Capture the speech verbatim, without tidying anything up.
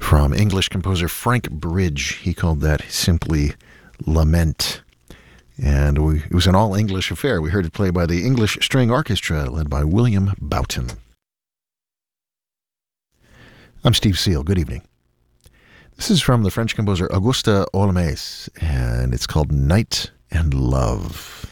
from English composer Frank Bridge. He called that simply Lament. And we, it was an all-English affair. We heard it played by the English String Orchestra, led by William Boughton. I'm Steve Seal. Good evening. This is from the French composer Auguste Olmès, and it's called Night and Love.